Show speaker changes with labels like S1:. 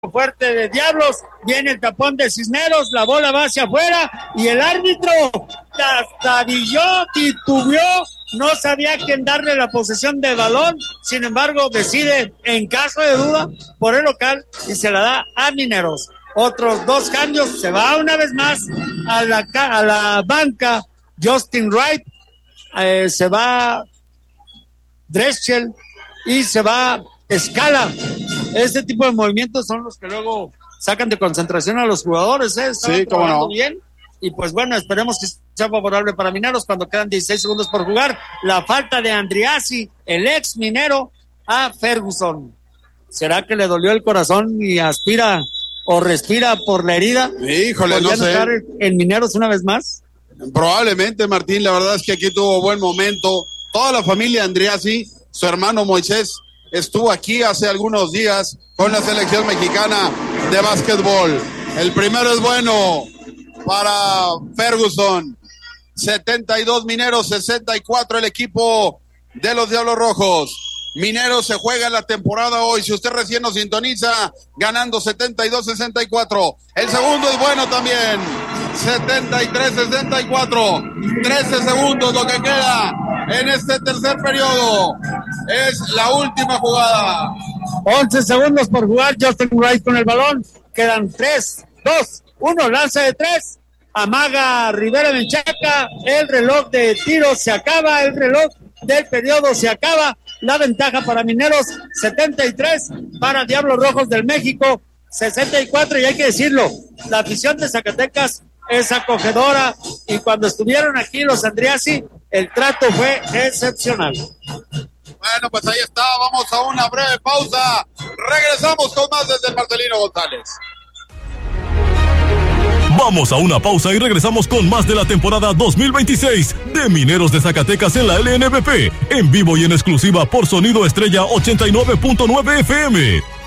S1: fuerte de Diablos, viene el tapón de Cisneros, la bola va hacia afuera y el árbitro trastabilló, titubeó, no sabía quién darle la posesión del balón, sin embargo decide en caso de duda por el local y se la da a Mineros. Otros dos cambios, se va una vez más a la banca Justin Wright, se va Dreschel y se va Escala. Este tipo de movimientos son los que luego sacan de concentración a los jugadores,
S2: Sí, cómo no.
S1: Bien. Y pues bueno, esperemos que sea favorable para Mineros cuando quedan 16 segundos por jugar. La falta de Andriassi, el ex minero, a Ferguson. ¿Será que le dolió el corazón y aspira o respira por la herida?
S2: Híjole, no sé.
S1: ¿Estar en Mineros una vez más?
S2: Probablemente, Martín, la verdad es que aquí tuvo buen momento. Toda la familia Andriassi, su hermano Moisés, estuvo aquí hace algunos días con la selección mexicana de básquetbol. El primero es bueno para Ferguson. 72 Mineros, 64 el equipo de los Diablos Rojos. Mineros se juega la temporada hoy, si usted recién nos sintoniza, ganando 72-64. El segundo es bueno también, 73-64. 13 segundos lo que queda en este tercer periodo. Es la última jugada.
S1: 11 segundos por jugar. Justin Wright con el balón. Quedan 3, 2, 1. Lanza de 3. Amaga Rivera Menchaca. El reloj de tiro se acaba. El reloj del periodo se acaba. La ventaja para Mineros, 73. Para Diablos Rojos del México, 64. Y hay que decirlo, la afición de Zacatecas es acogedora. Y cuando estuvieron aquí los Andriassi, el trato fue excepcional.
S2: Bueno, pues ahí está, vamos a una breve pausa. Regresamos con más desde Marcelino González.
S3: Vamos a una pausa y regresamos con más de la temporada 2026 de Mineros de Zacatecas en la LNBP, en vivo y en exclusiva por Sonido Estrella 89.9 FM.